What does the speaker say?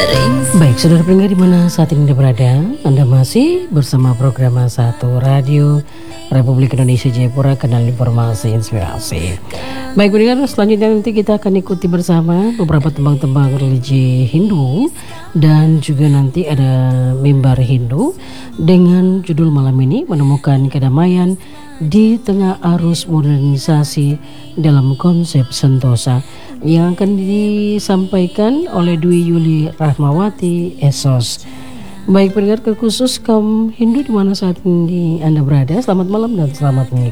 Baik, saudara pendengar di mana saat ini Anda berada, Anda masih bersama program Satu Radio Republik Indonesia Jayapura, kanal informasi inspirasi. Baik pendengar, selanjutnya nanti kita akan ikuti bersama beberapa tembang-tembang religi Hindu dan juga nanti ada mimbar Hindu dengan judul malam ini menemukan kedamaian di tengah arus modernisasi dalam konsep Sentosa, yang akan disampaikan oleh Dwi Yuli Rahmawati Esos. Baik pendengar khusus kaum Hindu di mana saat ini Anda berada, selamat malam dan selamat mengikuti.